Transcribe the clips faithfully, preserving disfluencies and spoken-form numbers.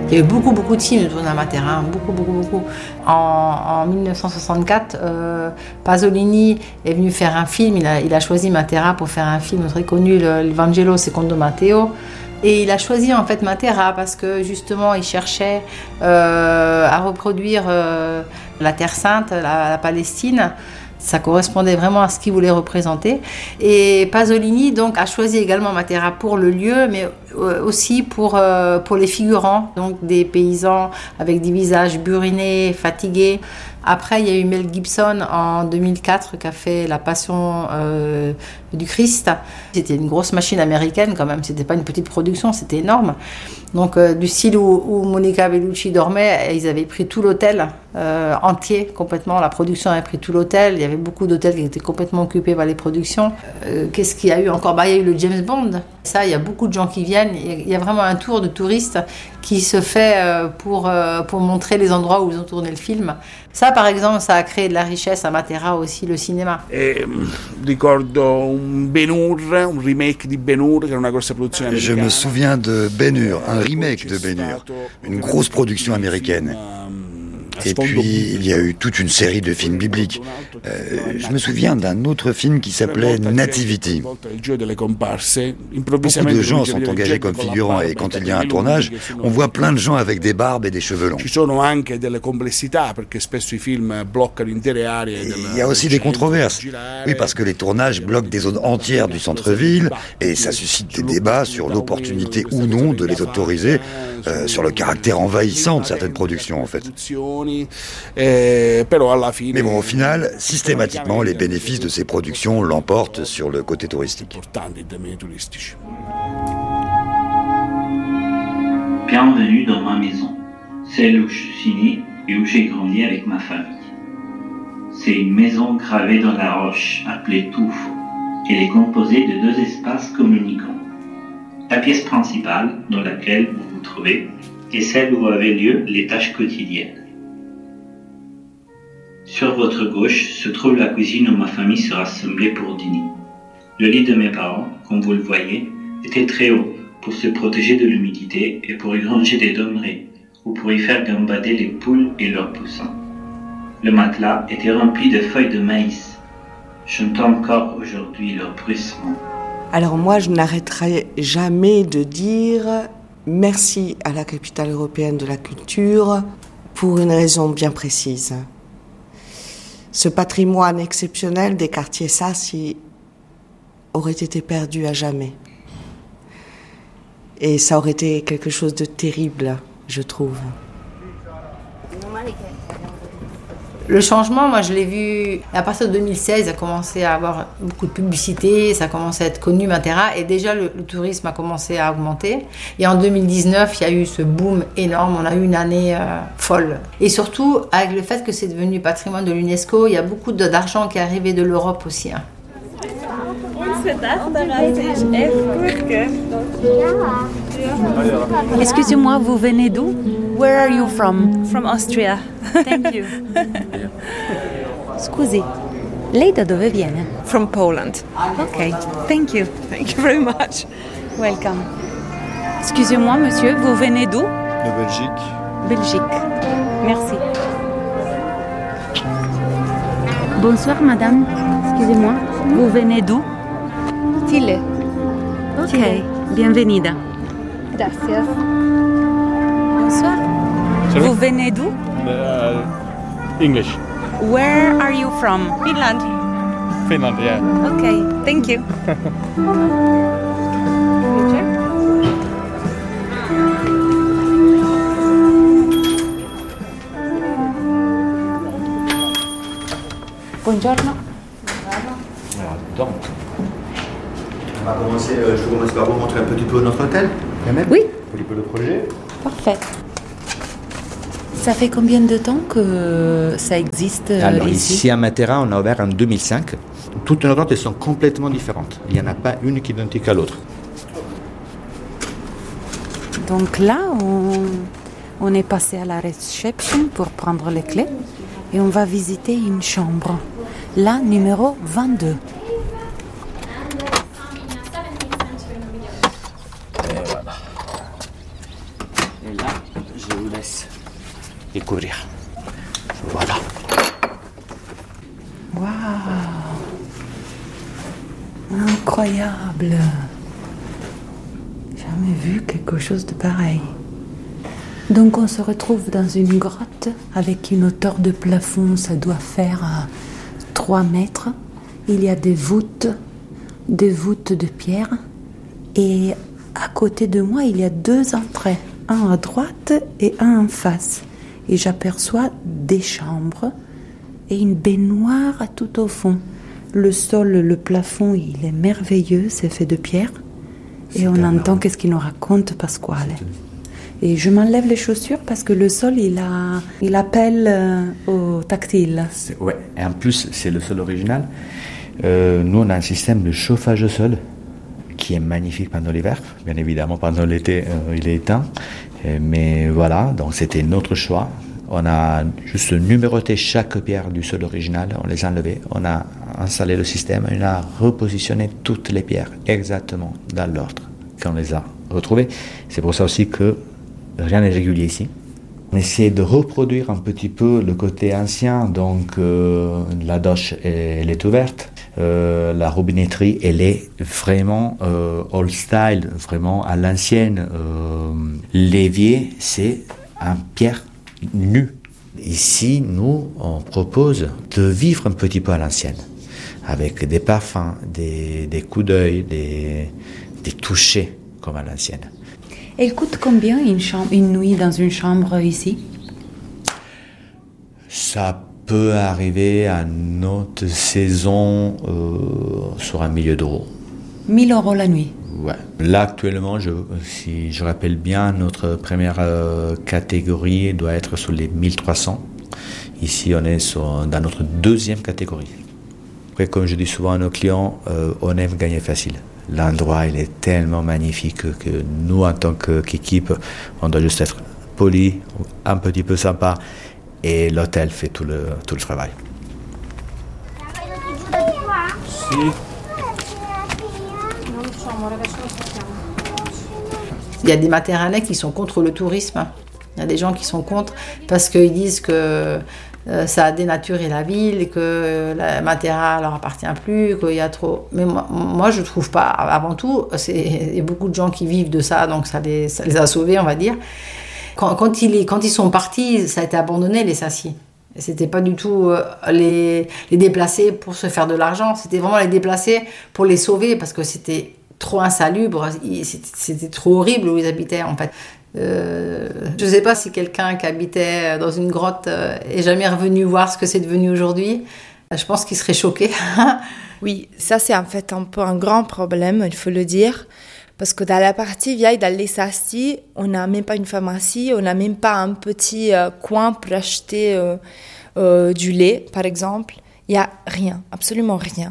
Il y a eu beaucoup, beaucoup de films tournés à Matera, beaucoup, beaucoup, beaucoup. En, en dix-neuf cent soixante-quatre, euh, Pasolini est venu faire un film. Il a, il a choisi Matera pour faire un film très connu, le, le Vangelo secondo Matteo. Et il a choisi en fait Matera parce que justement il cherchait euh, à reproduire euh, la Terre Sainte, la, la Palestine. Ça correspondait vraiment à ce qu'il voulait représenter. Et Pasolini donc a choisi également Matera pour le lieu, mais aussi pour, euh, pour les figurants, donc des paysans avec des visages burinés, fatigués. Après, il y a eu Mel Gibson en deux mille quatre qui a fait La Passion euh, du Christ. C'était une grosse machine américaine quand même, c'était pas une petite production, c'était énorme. Donc euh, du style où, où Monica Bellucci dormait, ils avaient pris tout l'hôtel euh, entier, complètement. La production avait pris tout l'hôtel, il y avait beaucoup d'hôtels qui étaient complètement occupés par les productions. Euh, qu'est-ce qu'il y a eu encore? Bah, il y a eu le James Bond. Ça, il y a beaucoup de gens qui viennent, il y a vraiment un tour de touristes qui se fait euh, pour, euh, pour montrer les endroits où ils ont tourné le film. Ça, par exemple, ça a créé de la richesse à Matera aussi, le cinéma. E, ricordo un Ben-Hur, un remake di Ben-Hur, che era una grossa produzione Je me souviens de Ben-Hur, un remake de Ben-Hur, une grosse production américaine. Et puis, il y a eu toute une série de films bibliques. Euh, je me souviens d'un autre film qui s'appelait Nativity. Beaucoup de gens sont engagés comme figurants et quand il y a un tournage, on voit plein de gens avec des barbes et des cheveux longs. Il y a aussi des controverses. Oui, parce que les tournages bloquent des zones entières du centre-ville et ça suscite des débats sur l'opportunité ou non de les autoriser, euh, sur le caractère envahissant de certaines productions en fait. Mais bon, au final, systématiquement, les bénéfices de ces productions l'emportent sur le côté touristique. Bienvenue dans ma maison, celle où je suis né et où j'ai grandi avec ma famille. C'est une maison gravée dans la roche, appelée Tufo. Elle est composée de deux espaces communicants. La pièce principale, dans laquelle vous vous trouvez, est celle où avaient lieu les tâches quotidiennes. Sur votre gauche se trouve la cuisine où ma famille se rassemblait pour dîner. Le lit de mes parents, comme vous le voyez, était très haut pour se protéger de l'humidité et pour y ranger des donnerets ou pour y faire gambader les poules et leurs poussins. Le matelas était rempli de feuilles de maïs. J'entends encore aujourd'hui leur bruissement. Alors moi, je n'arrêterai jamais de dire merci à la capitale européenne de la culture pour une raison bien précise. Ce patrimoine exceptionnel des quartiers Sassi aurait été perdu à jamais. Et ça aurait été quelque chose de terrible, je trouve. Le changement, moi je l'ai vu à partir de deux mille seize, ça a commencé à avoir beaucoup de publicité, ça a commencé à être connu, Matera, et déjà le, le tourisme a commencé à augmenter. Et en deux mille dix-neuf, il y a eu ce boom énorme, on a eu une année euh, folle. Et surtout, avec le fait que c'est devenu patrimoine de l'UNESCO, il y a beaucoup de, d'argent qui est arrivé de l'Europe aussi. Hein. Excusez-moi, vous venez d'où? Where are you from? From Austria. Thank you. Scusi, lei da dove viene? From Poland. Ok, thank you. Thank you very much. Welcome. Excusez-moi, monsieur, vous venez d'où? De Belgique. Belgique. Merci. Bonsoir, madame. Excusez-moi, vous venez d'où? Chile. Ok, bienvenida. Gracias. Bonsoir. Sorry? Vous venez d'où? Uh, English. Where are you from? Finland. Finland, yeah. Okay, thank you. Buongiorno. Donc, on va commencer, euh, je vais commencer par vous montrer un petit peu notre hôtel. Oui. Un petit peu le projet. Parfait. Ça fait combien de temps que ça existe euh, Alors ici? ici à Matera, on a ouvert en deux mille cinq. Toutes nos grottes sont complètement différentes. Il n'y en a pas une qui est identique à l'autre. Donc là, on, on est passé à la réception pour prendre les clés et on va visiter une chambre. La numéro vingt-deux. vous laisse découvrir. Voilà. Waouh! Incroyable! Jamais vu quelque chose de pareil. Donc on se retrouve dans une grotte avec une hauteur de plafond, ça doit faire euh, trois mètres. Il y a des voûtes, des voûtes de pierre. Et à côté de moi, il y a deux entrées, un à droite et un en face. Et j'aperçois des chambres et une baignoire tout au fond. Le sol, le plafond, il est merveilleux, c'est fait de pierre. Et c'est on entend qu'est-ce qu'il nous raconte Pasquale. Et je m'enlève les chaussures parce que le sol, il, a, il appelle euh, au tactile. C'est, ouais, et en plus, c'est le sol original. Euh, nous, on a un système de chauffage au sol qui est magnifique pendant l'hiver. Bien évidemment, pendant l'été, euh, il est éteint. Et, mais voilà, donc c'était notre choix. On a juste numéroté chaque pierre du sol original, on les a enlevées, on a installé le système, on a repositionné toutes les pierres exactement dans l'ordre qu'on les a retrouvées. C'est pour ça aussi que rien n'est régulier ici. On essaie de reproduire un petit peu le côté ancien, donc euh, la douche elle est ouverte, euh, la robinetterie elle est vraiment euh, old style, vraiment à l'ancienne. Euh, l'évier c'est en pierre nue. Ici, nous, on propose de vivre un petit peu à l'ancienne, avec des parfums, des, des coups d'œil, des, des touchés comme à l'ancienne. Elle coûte combien une, chambre, une nuit dans une chambre ici? Ça peut arriver à notre saison euh, sur un million d'euros. mille euros la nuit? Ouais. Là, actuellement, je, si je rappelle bien, notre première euh, catégorie doit être sur les mille trois cents. Ici, on est sur, dans notre deuxième catégorie. Après, comme je dis souvent à nos clients, euh, on aime gagner facile. L'endroit, il est tellement magnifique que nous, en tant qu'équipe, on doit juste être poli, un petit peu sympa, et l'hôtel fait tout le, tout le travail. Si. Il y a des Matterhornais qui sont contre le tourisme. Il y a des gens qui sont contre parce qu'ils disent que euh, ça a dénaturé la ville, que la Matterhorn leur appartient plus, qu'il y a trop. Mais moi, moi je trouve pas. Avant tout, c'est, il y a beaucoup de gens qui vivent de ça, donc ça les, ça les a sauvés, on va dire. Quand, quand, ils, quand ils sont partis, ça a été abandonné, les Sacy. C'était pas du tout euh, les, les déplacer pour se faire de l'argent, c'était vraiment les déplacer pour les sauver parce que c'était trop insalubre, c'était trop horrible où ils habitaient en fait. Euh, je ne sais pas si quelqu'un qui habitait dans une grotte euh, est jamais revenu voir ce que c'est devenu aujourd'hui. Je pense qu'il serait choqué. Oui, ça c'est en fait un peu un grand problème, il faut le dire. Parce que dans la partie vieille, dans les Sacy, on n'a même pas une pharmacie, on n'a même pas un petit euh, coin pour acheter euh, euh, du lait, par exemple. Il n'y a rien, absolument rien.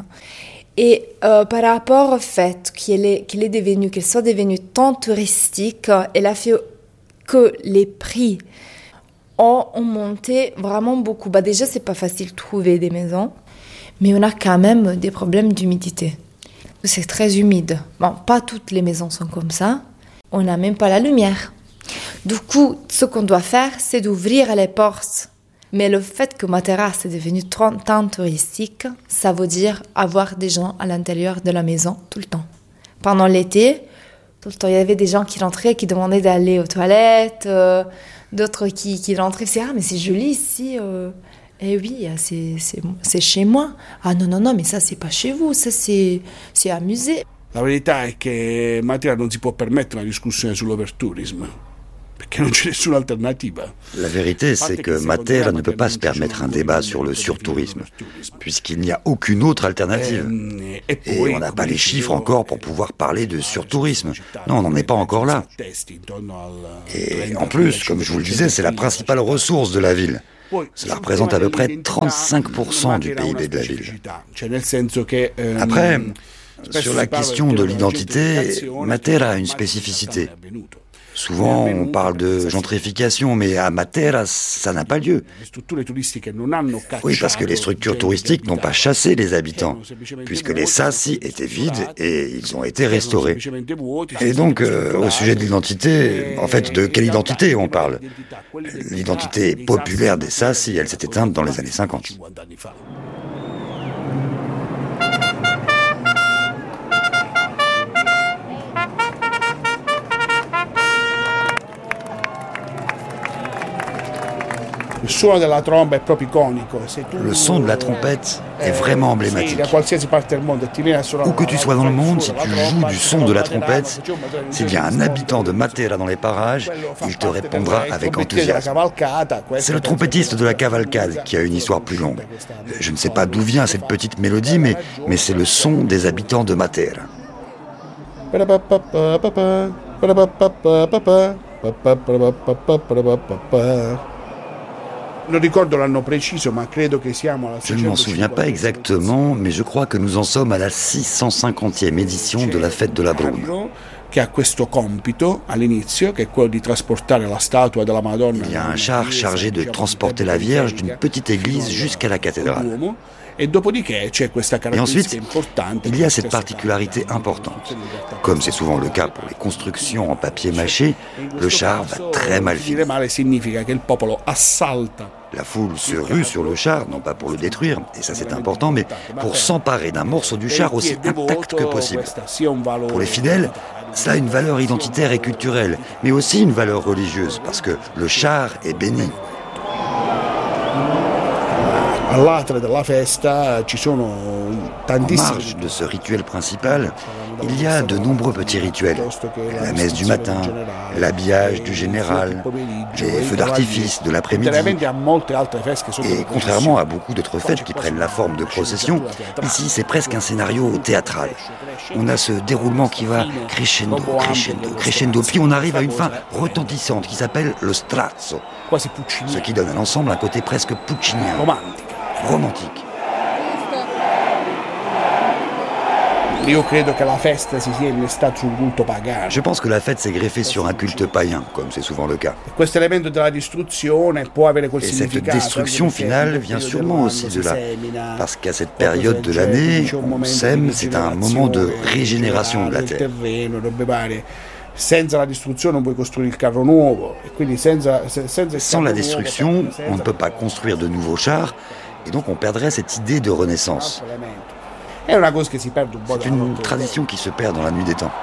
Et euh, par rapport au fait qu'elle est, qu'elle est devenue, qu'elle soit devenue tant touristique, elle a fait que les prix ont, ont monté vraiment beaucoup. Bah déjà, c'est pas facile de trouver des maisons, mais on a quand même des problèmes d'humidité. C'est très humide. Bon, pas toutes les maisons sont comme ça. On n'a même pas la lumière. Du coup, ce qu'on doit faire, c'est d'ouvrir les portes. Mais le fait que Matera est devenu tant touristique, ça veut dire avoir des gens à l'intérieur de la maison tout le temps. Pendant l'été, tout le temps, il y avait des gens qui rentraient, qui demandaient d'aller aux toilettes, euh, d'autres qui, qui rentraient, c'est « Ah, mais c'est joli ici euh. !» Eh oui, c'est, c'est, c'est chez moi. Ah non, non, non, mais ça, c'est pas chez vous, ça, c'est, c'est un musée. La verità è che Matera non si può permettere una discussione sull'overtourism, perché non c'è nessuna alternativa. La vérité, c'est que Matera ne peut pas se permettre un débat sur le surtourisme, puisqu'il n'y a aucune autre alternative. Et on n'a pas les chiffres encore pour pouvoir parler de surtourisme. Non, on n'en est pas encore là. Et en plus, comme je vous le disais, c'est la principale ressource de la ville. Cela représente à peu près trente-cinq pour cent du P I B de la ville. Après, sur la question de l'identité, Matera a une spécificité. Souvent, on parle de gentrification, mais à Matera, ça n'a pas lieu. Oui, parce que les structures touristiques n'ont pas chassé les habitants, puisque les sassi étaient vides et ils ont été restaurés. Et donc, euh, au sujet de l'identité, en fait, de quelle identité on parle? L'identité populaire des sassi, elle s'est éteinte dans les années cinquante. Le son de la trombe est proprio iconico. Le son de la trompette est vraiment emblématique. Où que tu sois dans le monde, si tu joues du son de la trompette, s'il y a un habitant de Matera dans les parages, il te répondra avec enthousiasme. C'est le trompettiste de la cavalcade qui a une histoire plus longue. Je ne sais pas d'où vient cette petite mélodie, mais, mais c'est le son des habitants de Matera. Je ne m'en souviens pas exactement, mais je crois que nous en sommes à la six cent cinquantième édition de la fête de la Brune. Il y a un char chargé de transporter la Vierge d'une petite église jusqu'à la cathédrale. Et ensuite, il y a cette particularité importante. Comme c'est souvent le cas pour les constructions en papier mâché, le char va très mal finir. La foule se rue sur le char, non pas pour le détruire, et ça c'est important, mais pour s'emparer d'un morceau du char aussi intact que possible. Pour les fidèles, cela a une valeur identitaire et culturelle, mais aussi une valeur religieuse, parce que le char est béni. En marge de ce rituel principal, il y a de nombreux petits rituels. La messe du matin, l'habillage du général, les feux d'artifice de l'après-midi. Et contrairement à beaucoup d'autres fêtes qui prennent la forme de procession, ici c'est presque un scénario théâtral. On a ce déroulement qui va crescendo, crescendo, crescendo, puis on arrive à une fin retentissante qui s'appelle le strazzo, ce qui donne à l'ensemble un côté presque puccinien, romantique. Je pense que la fête s'est greffée sur un culte païen, comme c'est souvent le cas. Et cette destruction finale vient sûrement aussi de là, parce qu'à cette période de l'année, on sème, c'est un moment de régénération de la terre. Sans la destruction, on ne peut pas construire de nouveaux chars, et donc on perdrait cette idée de renaissance. C'est une tradition qui se perd dans la nuit des temps.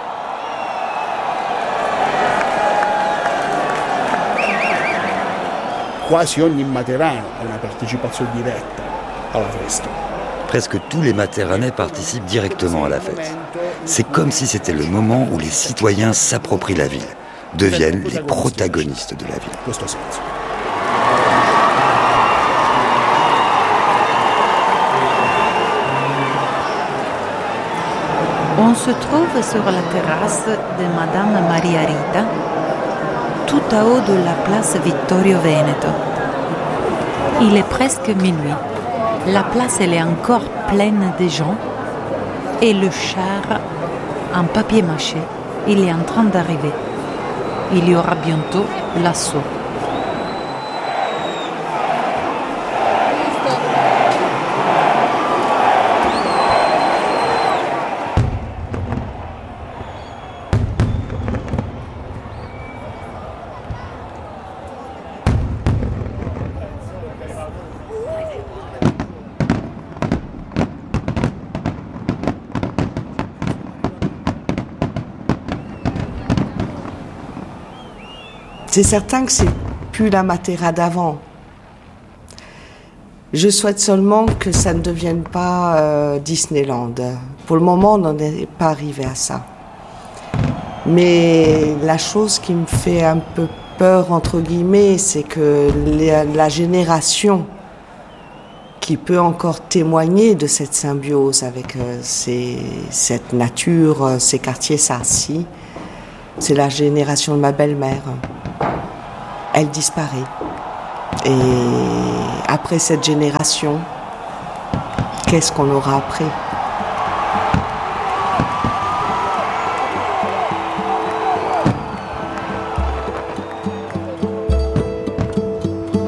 Presque tous les Materanais participent directement à la fête. C'est comme si c'était le moment où les citoyens s'approprient la ville, deviennent les protagonistes de la ville. On se trouve sur la terrasse de Madame Maria Rita, tout à haut de la place Vittorio Veneto. Il est presque minuit. La place elle est encore pleine de gens et le char en papier mâché, il est en train d'arriver. Il y aura bientôt l'assaut. C'est certain que c'est plus la Matera d'avant. Je souhaite seulement que ça ne devienne pas euh, Disneyland. Pour le moment, on n'en est pas arrivé à ça. Mais la chose qui me fait un peu peur, entre guillemets, c'est que la, la génération qui peut encore témoigner de cette symbiose avec euh, ces, cette nature, euh, ces quartiers sassi, c'est la génération de ma belle-mère. Elle disparaît. Et après cette génération, qu'est-ce qu'on aura après ?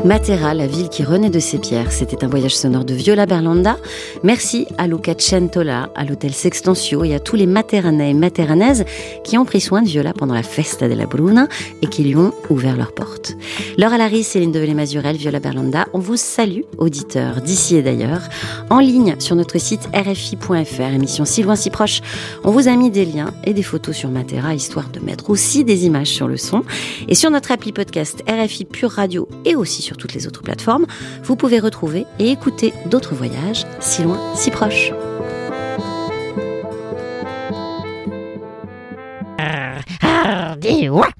Matera, la ville qui renaît de ses pierres. C'était un voyage sonore de Viola Berlanda. Merci à Luca Centola, à l'hôtel Sextensio et à tous les Materanais et Materanaises qui ont pris soin de Viola pendant la Festa della Bruna et qui lui ont ouvert leurs portes. Laura Larry, Céline Develay-Mazurel, Viola Berlanda, on vous salue, auditeurs d'ici et d'ailleurs. En ligne sur notre site r f i point f r, émission Si loin, si proche, on vous a mis des liens et des photos sur Matera, histoire de mettre aussi des images sur le son. Et sur notre appli podcast R F I Pure Radio et aussi sur toutes les autres plateformes, vous pouvez retrouver et écouter d'autres voyages si loin, si proches. Ah, ah, dis, ouais.